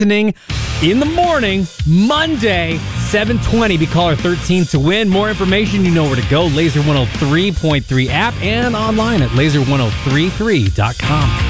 in the morning, Monday, 7:20. Be caller 13 to win. More information, you know where to go. Laser 103.3 app and online at laser1033.com.